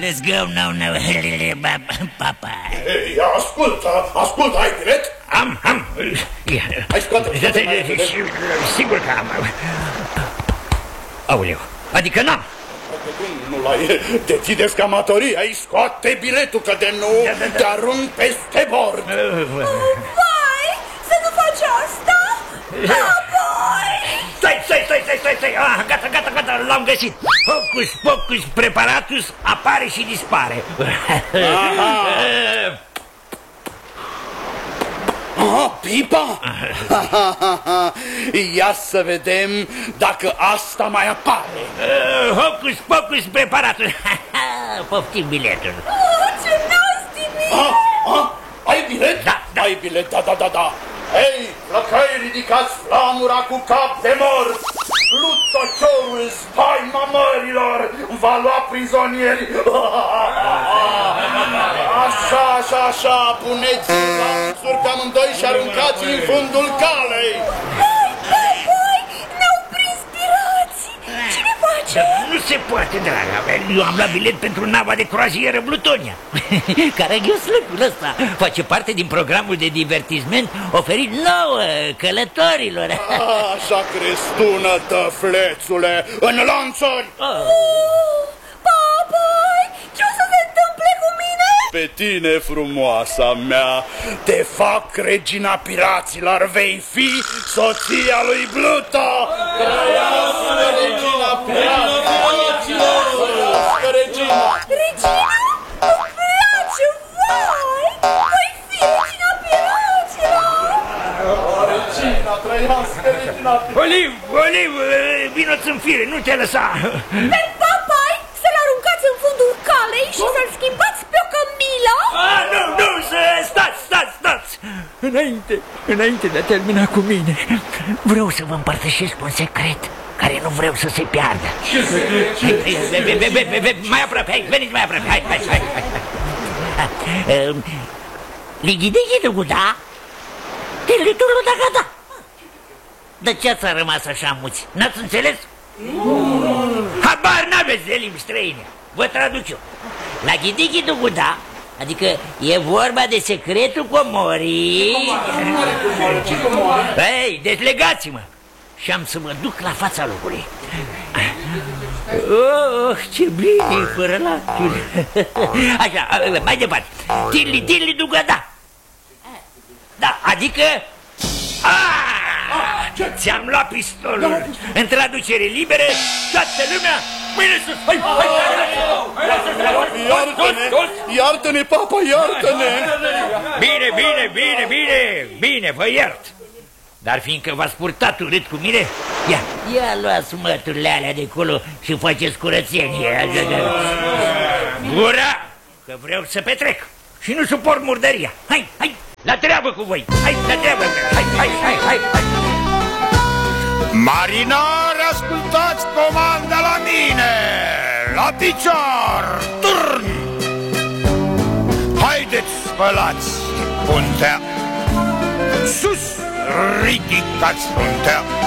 let's go, no, papa. Ei, ascultă, ai bilet? Am. Hai, scoate. Sigur că am. Aoleu, adică n-am. Nu l-ai, te țideți ca amatorii, ai scoate biletul, că de nu te arunc peste bord. Vai, să nu faci asta! Apoi! Stai, gata, l-am găsit. Hocus pocus preparatus apare și dispare. Pipa? Ia să vedem dacă asta mai apare. Hocus pocus preparatus. Poftim biletul. Ce nasty! Ai bilet? Da. Ai bilet, da. Hei, flăcăi, ridicați flamura cu cap de mort! Luptăciorul spaima mărilor va lua prizonieri! Așa, puneți-i lanțuri pe amândoi și aruncați-i în fundul calei! Apoi, ne-au prins pirații! Cine face? Nu se poate, draga mea. Eu am luat bilet pentru nava de croazieră Blutonia. Caragioslăcul ăsta face parte din programul de divertisment oferit nouă călătorilor. Așa crezi tu, nătăflețule, în lanțuri! Apoi, ce o să se întâmple cu mine? Pe tine, frumoasa mea, te fac regina piraților, vei fi soția lui Bluto! Trăiască regina piraților! Trăiască regina! Regina? Îmi place, vai! Voi fi regina piraților! Regina, trăiască regina piraților! Oliv, vino-ți în fire, nu te lăsa! Pe papai să-l aruncați în fundul calei și să-l schimbați pe o cămilă? Nu, stați! Înainte de a termina cu mine, vreau să vă împărtășesc un secret care nu vreau să se piardă. Mai aproape, hai, veniți mai aproape, hai. Lighidighi-duguda, tilitulu-da-gada. De ce ați rămas așa muți? N-ați înțeles? Habar n-aveți de limbi străine. Vă traduc eu. La Ghidighi-duguda, adică e vorba de secretul comorii. Ei, deci legați-mă și am să mă duc la fața locului. Oh, ce bine e fără lacuri. Așa, mai departe. Tilli-duguda. Da, adică... Ți-am luat pistolul. În traducere liberă, toată lumea, mâine sus. Iartă-ne, papa, iartă-ne! Bine, vă iert. Dar fiindcă v-ați purtat urât cu mine, ia luați măturile alea de acolo și faceți curățenie. Gura, că vreau să petrec și nu suport murdăria. Hai, la treabă cu voi. Hai, la treabă. Hai. Marinari, ascultați comanda la mine! La picior! Turn! Haideți, spălați puntea! Sus! Ridicați puntea!